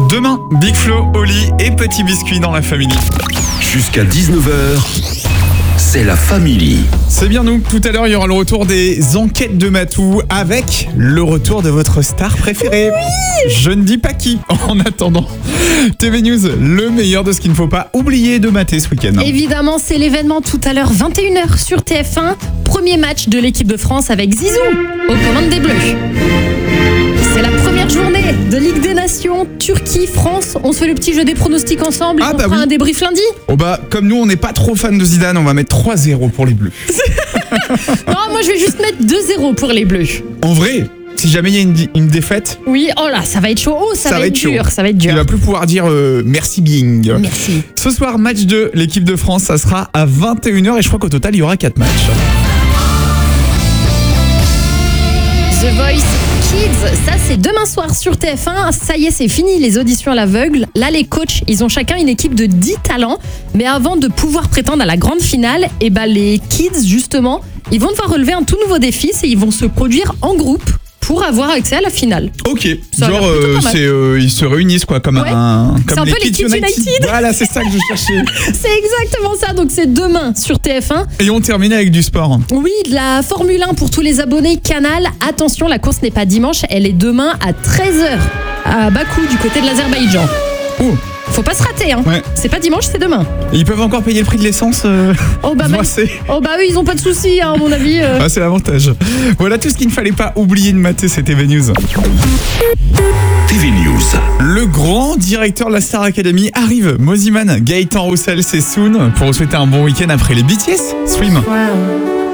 Demain, Big Flo, Oli et Petit Biscuit dans la Family. Jusqu'à 19h, c'est la Family. C'est bien nous. Tout à l'heure, il y aura le retour des enquêtes de Matou avec le retour de votre star préférée. Oui. Je ne dis pas qui. En attendant, TV News, le meilleur de ce qu'il ne faut pas oublier de mater ce week-end. Évidemment, c'est l'événement tout à l'heure, 21h sur TF1. Premier match de l'équipe de France avec Zizou aux commandes des Bleus. C'est la première journée de Ligue des Nations, Turquie-France. On se fait le petit jeu des pronostics ensemble et on fera un débrief lundi. Oh bah, comme nous, on n'est pas trop fan de Zidane, on va mettre 3-0 pour les Bleus. Non, moi je vais juste mettre 2-0 pour les Bleus. En vrai, si jamais il y a une défaite... Oui, oh là, ça va être chaud. Oh, ça va être dur, ça va être dur. Il va plus pouvoir dire merci Bing. Merci. Ce soir, match de l'équipe de France, ça sera à 21h et je crois qu'au total, il y aura 4 matchs. The Voice Kids, ça c'est demain soir sur TF1. Ça y est, c'est fini les auditions à l'aveugle. Là, les coachs, ils ont chacun une équipe de 10 talents. Mais avant de pouvoir prétendre à la grande finale, les kids, justement, ils vont devoir relever un tout nouveau défi. C'est ils vont se produire en groupe pour avoir accès à la finale. Ok, genre ils se réunissent quoi, comme c'est un les peu les Kids United. Voilà, c'est ça que je cherchais. C'est exactement ça, donc c'est demain sur TF1. Et on termine avec du sport. Oui, de la Formule 1 pour tous les abonnés Canal. Attention, la course n'est pas dimanche, elle est demain à 13h à Bakou, du côté de l'Azerbaïdjan. Oh. Faut pas se rater, hein. Ouais. C'est pas dimanche, c'est demain. Et ils peuvent encore payer le prix de l'essence eux, ils ont pas de soucis, hein, à mon avis. Ah, c'est l'avantage. Voilà tout ce qu'il ne fallait pas oublier de mater, c'est TV News. TV News. Le grand directeur de la Star Academy arrive. Mosiman, Gaëtan Roussel, c'est soon pour vous souhaiter un bon week-end après les BTS. Swim. Wow.